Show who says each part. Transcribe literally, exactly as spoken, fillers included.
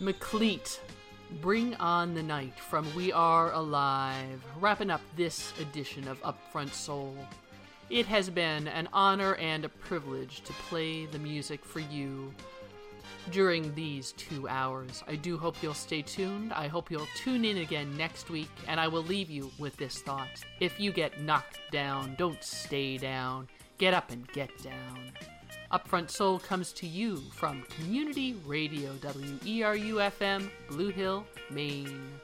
Speaker 1: McLeet, Bring on the Night from We Are Alive, wrapping up this edition of Upfront Soul. It has been an honor and a privilege to play the music for you during these two hours. I do hope you'll stay tuned. I hope you'll tune in again next week, and I will leave you with this thought. If you get knocked down, don't stay down. Get up and get down. Upfront Soul comes to you from Community Radio, W E R U F M, Blue Hill, Maine.